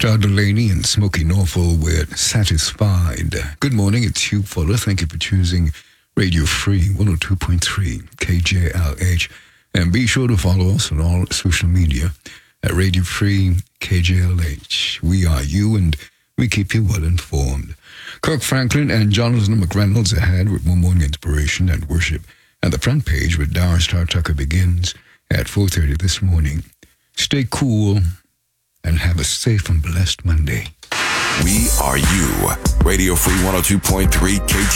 Todd Delaney and Smokey Norfolk with Satisfied. Good morning, it's Hugh Fuller. Thank you for choosing Radio Free 102.3 KJLH. And be sure to follow us on all social media at Radio Free KJLH. We are you and we keep you well informed. Kirk Franklin and Jonathan McReynolds ahead with more morning inspiration and worship. And the front page with Dara Star Tucker begins at 4:30 this morning. Stay cool and have a safe and blessed Monday. We are you. Radio Free 102.3 KJLH.